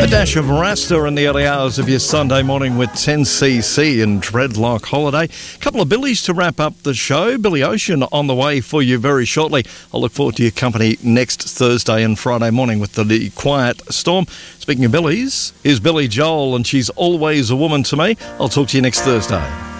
A dash of Rasta in the early hours of your Sunday morning with 10cc and Dreadlock Holiday. A couple of Billies to wrap up the show. Billy Ocean on the way for you very shortly. I'll look forward to your company next Thursday and Friday morning with the Quiet Storm. Speaking of Billies, here's Billy Joel and She's Always a Woman to Me. I'll talk to you next Thursday.